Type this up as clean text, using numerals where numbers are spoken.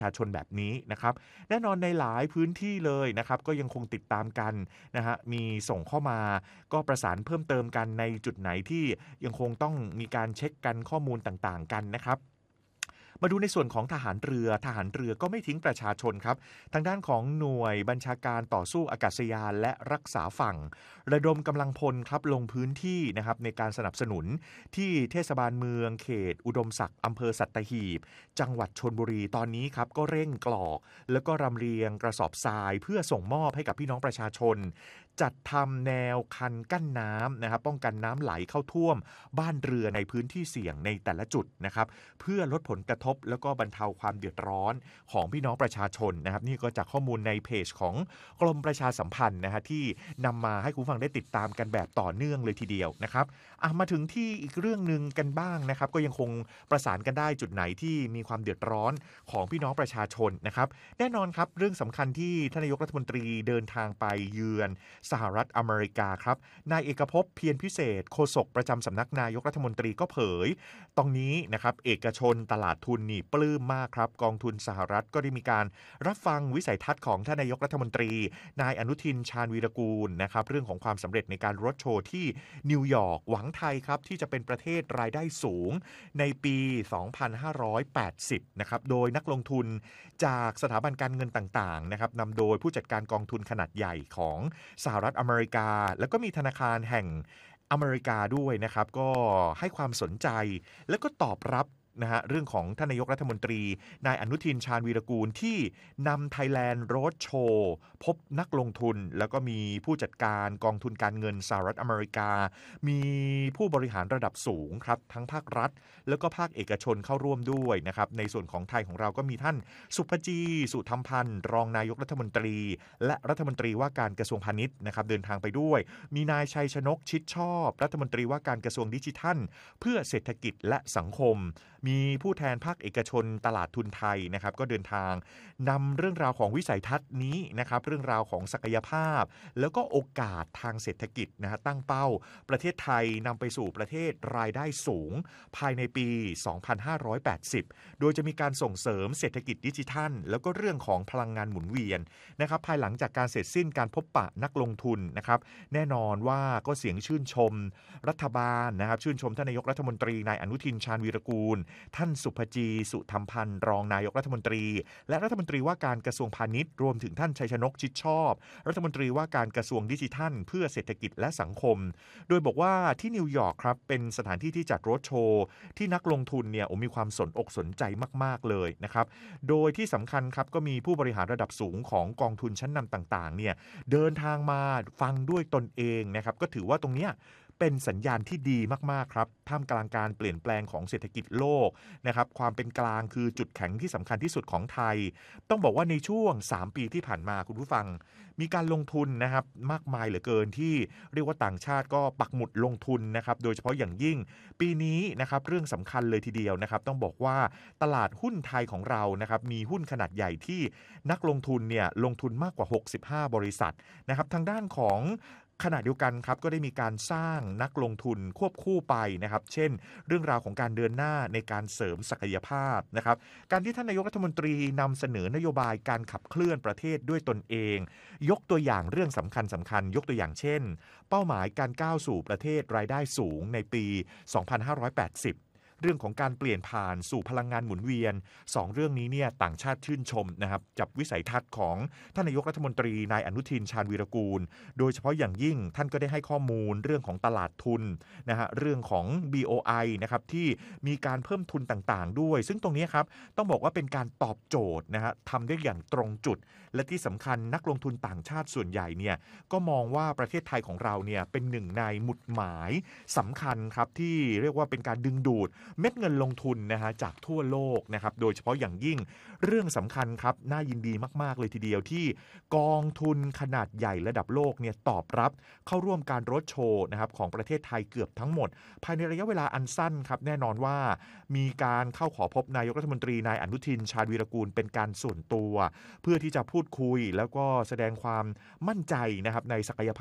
ชาชนแบบนี้นะครับแน่นอนในหลายพื้นที่เลยนะครับก็ยังคงติดตามกันนะฮะมีส่งเข้ามาก็ประสานเพิ่มเติมกันในจุดไหนที่ยังคงต้องมีการเช็คกันข้อมูลต่างๆกันนะครับมาดูในส่วนของทหารเรือก็ไม่ทิ้งประชาชนครับทางด้านของหน่วยบัญชาการต่อสู้อากาศยานและรักษาฝั่งระดมกำลังพลครับลงพื้นที่นะครับในการสนับสนุนที่เทศบาลเมืองเขตอุดมศักดิ์อำเภอสัตหีบจังหวัดชลบุรีตอนนี้ครับก็เร่งกรอกแล้วก็รำเรียงกระสอบทรายเพื่อส่งมอบให้กับพี่น้องประชาชนจัดทำแนวคันกั้นน้ำนะครับป้องกันน้ำไหลเข้าท่วมบ้านเรือในพื้นที่เสี่ยงในแต่ละจุดนะครับเพื่อลดผลกระทบแล้วก็บรรเทาความเดือดร้อนของพี่น้องประชาชนนะครับนี่ก็จากข้อมูลในเพจของกรมประชาสัมพันธ์นะฮะที่นำมาให้คุณฟังได้ติดตามกันแบบต่อเนื่องเลยทีเดียวนะครับมาถึงที่อีกเรื่องนึงกันบ้างนะครับก็ยังคงประสานกันได้จุดไหนที่มีความเดือดร้อนของพี่น้องประชาชนนะครับแน่นอนครับเรื่องสำคัญที่ท่านนายกรัฐมนตรีเดินทางไปเยือนสหรัฐอเมริกาครับนายเอกภพเพียรพิเศษโฆษกประจำสำนักนายกรัฐมนตรีก็เผยตรงนี้นะครับเอกชนตลาดทุนนี่ปลื้มมากครับกองทุนสหรัฐก็ได้มีการรับฟังวิสัยทัศน์ของท่านนายกรัฐมนตรีนายอนุทินชาญวีรกูลนะครับเรื่องของความสำเร็จในการรถโชว์ที่นิวยอร์กหวังไทยครับที่จะเป็นประเทศรายได้สูงในปี 2580 นะครับโดยนักลงทุนจากสถาบันการเงินต่างๆนะครับนำโดยผู้จัดการกองทุนขนาดใหญ่ของสหรัฐอเมริกาแล้วก็มีธนาคารแห่งอเมริกาด้วยนะครับก็ให้ความสนใจแล้วก็ตอบรับนะฮะเรื่องของท่านนายกรัฐมนตรีนายอนุทินชาญวีรกูลที่นำ Thailand Road Show พบนักลงทุนแล้วก็มีผู้จัดการกองทุนการเงินสหรัฐอเมริกามีผู้บริหารระดับสูงครับทั้งภาครัฐแล้วก็ภาคเอกชนเข้าร่วมด้วยนะครับในส่วนของไทยของเราก็มีท่านสุภจีสุธรรมพันธ์รองนายกรัฐมนตรีและรัฐมนตรีว่าการกระทรวงพาณิชย์นะครับเดินทางไปด้วยมีนายชัยชนกชิดชอบรัฐมนตรีว่าการกระทรวงดิจิทัลเพื่อเศรษฐกิจและสังคมมีผู้แทนภาคเอกชนตลาดทุนไทยนะครับก็เดินทางนำเรื่องราวของวิสัยทัศน์นี้นะครับเรื่องราวของศักยภาพแล้วก็โอกาสทางเศรษฐกิจนะฮะตั้งเป้าประเทศไทยนำไปสู่ประเทศรายได้สูงภายในปี 2580 โดยจะมีการส่งเสริมเศรษฐกิจดิจิทัลแล้วก็เรื่องของพลังงานหมุนเวียนนะครับภายหลังจากการเสร็จสิ้นการพบปะนักลงทุนนะครับแน่นอนว่าก็เสียงชื่นชมรัฐบาลนะครับชื่นชมท่านนายกรัฐมนตรีนายอนุทินชาญวีรกูลท่านสุภจีสุธรรมพันธ์รองนายกรัฐมนตรีและรัฐมนตรีว่าการกระทรวงพาณิชย์รวมถึงท่านชัยชนกชิดชอบรัฐมนตรีว่าการกระทรวงดิจิทัลเพื่อเศรษฐกิจและสังคมโดยบอกว่าที่นิวยอร์กครับเป็นสถานที่ที่จัดโรดโชว์ที่นักลงทุนเนี่ยมีความสนอกสนใจมากๆเลยนะครับโดยที่สำคัญครับก็มีผู้บริหารระดับสูงของกองทุนชั้นนำต่างๆเนี่ยเดินทางมาฟังด้วยตนเองนะครับก็ถือว่าตรงเนี้ยเป็นสัญญาณที่ดีมากๆครับท่ามกลางการเปลี่ยนแปลงของเศรษฐกิจโลกนะครับความเป็นกลางคือจุดแข็งที่สำคัญที่สุดของไทยต้องบอกว่าในช่วง3ปีที่ผ่านมาคุณผู้ฟังมีการลงทุนนะครับมากมายเหลือเกินที่เรียกว่าต่างชาติก็ปักหมุดลงทุนนะครับโดยเฉพาะอย่างยิ่งปีนี้นะครับเรื่องสำคัญเลยทีเดียวนะครับต้องบอกว่าตลาดหุ้นไทยของเรานะครับมีหุ้นขนาดใหญ่ที่นักลงทุนเนี่ยลงทุนมากกว่า65บริษัทนะครับทางด้านของขณะเดียวกันครับก็ได้มีการสร้างนักลงทุนควบคู่ไปนะครับเช่นเรื่องราวของการเดินหน้าในการเสริมศักยภาพนะครับการที่ท่านนายกรัฐมนตรีนำเสนอนโยบายการขับเคลื่อนประเทศด้วยตนเองยกตัวอย่างเรื่องสำคัญยกตัวอย่างเช่นเป้าหมายการก้าวสู่ประเทศรายได้สูงในปี 2580เรื่องของการเปลี่ยนผ่านสู่พลังงานหมุนเวียน2เรื่องนี้เนี่ยต่างชาติชื่นชมนะครับจับวิสัยทัศน์ของท่านนายกรัฐมนตรีนายอนุทินชาญวีรกูลโดยเฉพาะอย่างยิ่งท่านก็ได้ให้ข้อมูลเรื่องของตลาดทุนนะฮะเรื่องของ BOI นะครับที่มีการเพิ่มทุนต่างๆด้วยซึ่งตรงนี้ครับต้องบอกว่าเป็นการตอบโจทย์นะฮะทำได้อย่างตรงจุดและที่สำคัญนักลงทุนต่างชาติส่วนใหญ่เนี่ยก็มองว่าประเทศไทยของเราเนี่ยเป็นหนึ่งในหมุดหมายสำคัญครับที่เรียกว่าเป็นการดึงดูดเม็ดเงินลงทุนนะฮะจากทั่วโลกนะครับโดยเฉพาะอย่างยิ่งเรื่องสำคัญครับน่ายินดีมากๆเลยทีเดียวที่กองทุนขนาดใหญ่ระดับโลกเนี่ยตอบรับเข้าร่วมการรถโชว์นะครับของประเทศไทยเกือบทั้งหมดภายในระยะเวลาอันสั้นครับแน่นอนว่ามีการเข้าขอพบนายกรัฐมนตรีนายอนุทินชาญวีรกูลเป็นการส่วนตัวเพื่อที่จะพูดคุยแล้วก็แสดงความมั่นใจนะครับในศักยภาพ